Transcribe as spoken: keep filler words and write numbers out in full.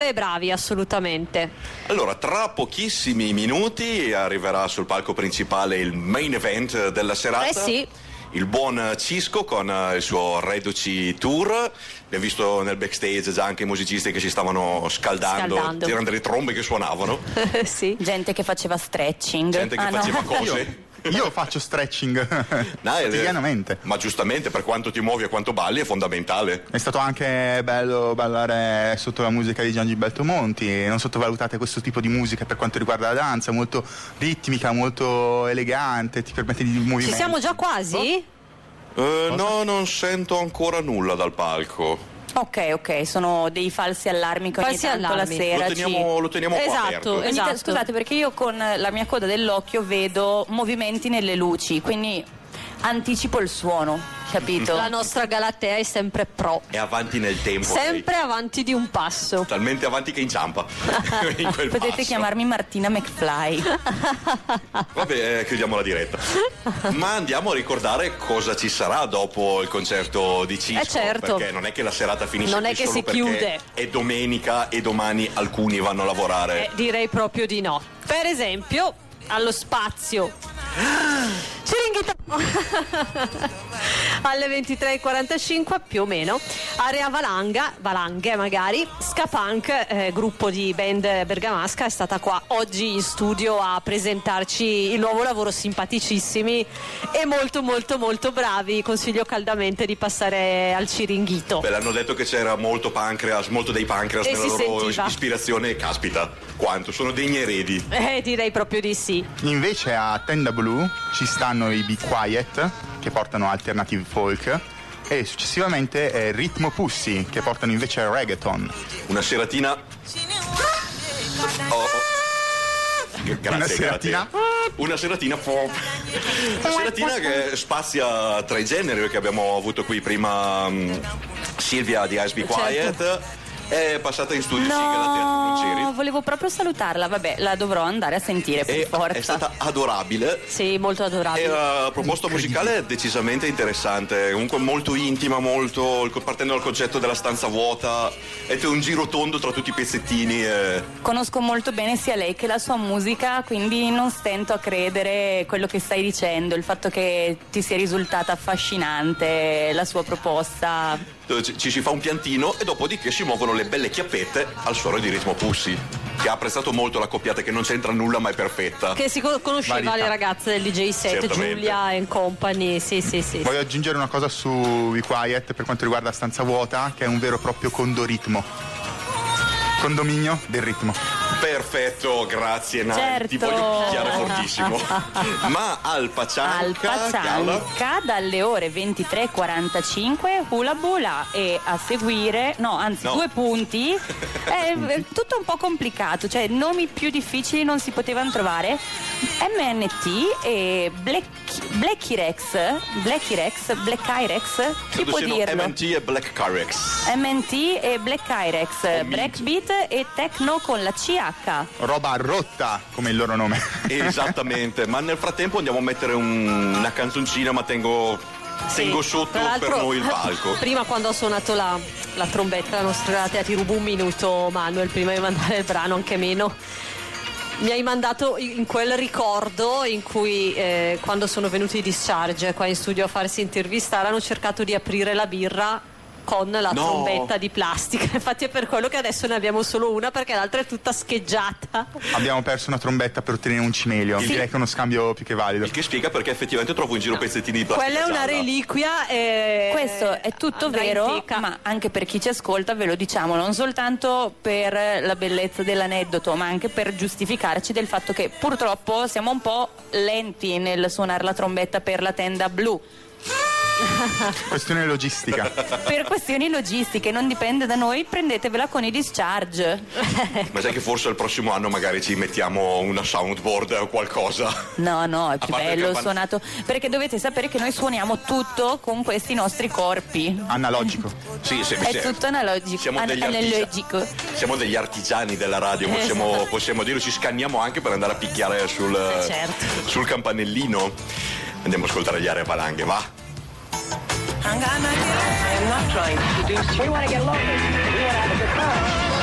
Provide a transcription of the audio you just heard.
e bravi, assolutamente. Allora, tra pochissimi minuti arriverà sul palco principale il main event della serata. Eh sì. Il buon Cisco con il suo Reduci Tour. Abbiamo visto nel backstage già anche i musicisti che si stavano scaldando, Scaldando. c'erano delle trombe che suonavano, Sì. Gente che faceva stretching. gente che Ah, no. faceva cose. Io faccio stretching No, è- quotidianamente. Ma giustamente, per quanto ti muovi e quanto balli è fondamentale. È stato anche bello ballare sotto la musica di Gian Gilberto Monti. Non sottovalutate questo tipo di musica per quanto riguarda la danza, molto ritmica, molto elegante, ti permette di Ci movimento. siamo già quasi? Eh, no, non sento ancora nulla dal palco. Ok, ok, sono dei falsi allarmi che ogni Falsi tanto allarmi. la sera Lo teniamo, lo teniamo un po' Esatto, aperto. Ogni esatto. ta- Scusate, perché io con la mia coda dell'occhio vedo movimenti nelle luci, quindi anticipo il suono, capito? La nostra Galatea è sempre pro. È avanti nel tempo. Sempre lei. avanti di un passo. Talmente avanti che inciampa. In quel Potete passo. chiamarmi Martina McFly. Vabbè, eh, chiudiamo la diretta. Ma andiamo a ricordare cosa ci sarà dopo il concerto di Cisco. Eh, certo. Perché non è che la serata finisce Non è qui che solo si perché chiude. è domenica e domani alcuni vanno a lavorare. Eh, direi proprio di no. Per esempio, allo spazio. Ciringhito! Alle ventitré e quarantacinque più o meno, Area Valanga, Valanghe magari, Ska-Punk, eh, gruppo di band bergamasca, è stata qua oggi in studio a presentarci il nuovo lavoro, simpaticissimi e molto molto molto bravi. Consiglio caldamente di passare al Ciringhito. Beh, l'hanno detto che c'era molto pancreas, molto dei pancreas E nella si loro sentiva. ispirazione. Caspita, quanto, sono degli eredi. Eh, direi proprio di sì. Invece a Tenda Blu ci stanno i Be Quiet, che portano alternative folk, e successivamente eh, Ritmo Pussy, che portano invece reggaeton. Una seratina. Oh, oh. Grazie, Una seratina? grazie. Una seratina. Una seratina che spazia tra i generi, che abbiamo avuto qui prima um, Silvia di Ice Be Quiet. Certo. È passata in studio, sì, Galatea, non c'eri. No, volevo proprio salutarla, vabbè, la dovrò andare a sentire per E forza. è stata adorabile. Sì, molto adorabile. E la proposta musicale è decisamente interessante, comunque molto intima, molto partendo dal concetto della stanza vuota, è un giro tondo tra tutti i pezzettini. E... Conosco molto bene sia lei che la sua musica, quindi non stento a credere quello che stai dicendo, il fatto che ti sia risultata affascinante la sua proposta. Ci, ci si fa un piantino e dopodiché si muovono le belle chiappette al suono di Ritmo Pussy, che ha apprezzato molto la coppiata, che non c'entra nulla ma è perfetta. Che si co- conosceva Varietà. le ragazze del D J set, Certamente. Giulia and Company, sì sì sì. Voglio aggiungere una cosa su Be Quiet per quanto riguarda Stanza Vuota, che è un vero e proprio condoritmo. Condominio del ritmo. Perfetto, grazie Nani, Certo. ti voglio picchiare fortissimo. Ma al Paccianca, Al Gala, Paccianca dalle ore ventitré e quarantacinque Hula Bula, e a seguire, no anzi No. due punti, è, è tutto un po' complicato, cioè nomi più difficili non si potevano trovare. M N T e Black, Blacky Rex, Blacky Rex, Black Irex, chi credo può siano dirlo? M N T e Black Carex. M N T e Black Irex, breakbeat e techno con la C H. Roba rotta, come il loro nome. Esattamente, ma nel frattempo andiamo a mettere un- una canzoncina, ma tengo, tengo Sì. sotto Tra l'altro, per noi il palco. Prima, quando ho suonato la, la trombetta, la nostra Galatea, ti rubo un minuto, Manuel, prima di mandare il brano, anche meno. Mi hai mandato in quel ricordo in cui eh, quando sono venuti i Discharge qua in studio a farsi intervistare hanno cercato di aprire la birra con la No. trombetta di plastica. Infatti è per quello che adesso ne abbiamo solo una, perché l'altra è tutta scheggiata. Abbiamo perso una trombetta per ottenere un cimelio. Sì. Direi che è uno scambio più che valido. Il che spiega perché effettivamente trovo in giro pezzettini di plastica Quella è una gialla. reliquia e Questo è tutto andrà in vero, teca. ma anche per chi ci ascolta ve lo diciamo, non soltanto per la bellezza dell'aneddoto, ma anche per giustificarci del fatto che purtroppo siamo un po' lenti nel suonare la trombetta per la tenda blu. Questione logistica. Per questioni logistiche, non dipende da noi, prendetevela con i Discharge. Ma sai che forse il prossimo anno magari ci mettiamo una soundboard o qualcosa? No, no, è più parte il bello campan- suonato, perché dovete sapere che noi suoniamo tutto con questi nostri corpi. Analogico. Sì, se, È se- tutto analogico. Siamo an- degli, analogico. artigiani, siamo degli artigiani della radio, possiamo, possiamo dirlo, ci scanniamo anche per andare a picchiare sul, Eh, certo. sul campanellino. Andiamo a ascoltare gli Area Valanghe, va? I'm not trying to seduce you. We want to get local. We want to have a good time.